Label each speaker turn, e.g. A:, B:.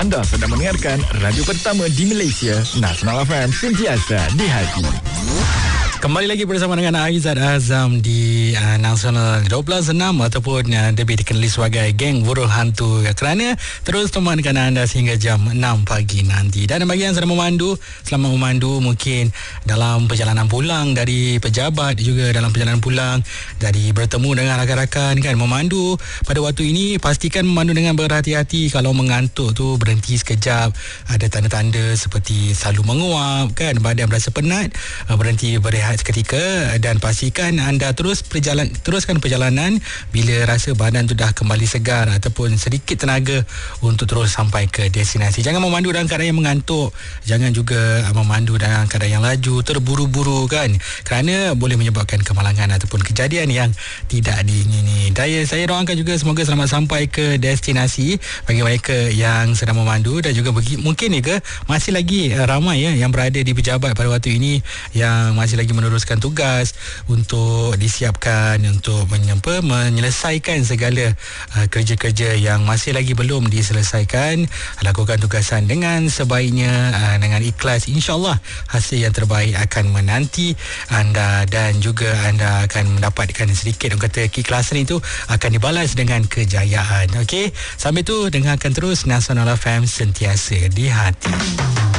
A: Anda sedang mendengarkan radio pertama di Malaysia, Nasional FM, sentiasa di hati.
B: Kembali lagi bersama dengan Aizat Azam di Nasional 12.6 ataupun lebih dikenali sebagai Geng Buruh Hantu, kerana terus temankan anda sehingga jam 6 pagi nanti. Dan bagi yang sedang memandu, selamat memandu, mungkin dalam perjalanan pulang dari pejabat, juga dalam perjalanan pulang dari bertemu dengan rakan-rakan kan, memandu pada waktu ini pastikan memandu dengan berhati-hati. Kalau mengantuk tu berhenti sekejap, ada tanda-tanda seperti selalu menguap kan, badan berasa penat, berhenti berehat seketika dan pastikan anda teruskan perjalanan bila rasa badan tu dah kembali segar ataupun sedikit tenaga untuk terus sampai ke destinasi. Jangan memandu dalam keadaan yang mengantuk, jangan juga memandu dalam keadaan yang laju, terburu-buru kan, kerana boleh menyebabkan kemalangan ataupun kejadian yang tidak diingini. Saya doakan juga semoga selamat sampai ke destinasi bagi mereka yang sedang memandu, dan juga mungkin juga masih lagi ramai yang berada di pejabat pada waktu ini yang masih lagi meneruskan tugas untuk disiapkan untuk menyelesaikan segala kerja-kerja yang masih lagi belum diselesaikan. Lakukan tugasan dengan sebaiknya, dengan ikhlas. InsyaAllah hasil yang terbaik akan menanti anda, dan juga anda akan mendapatkan sedikit, orang kata, keikhlasan itu akan dibalas dengan kejayaan. Okey, sambil tu dengarkan terus Nasional FM, sentiasa di hati.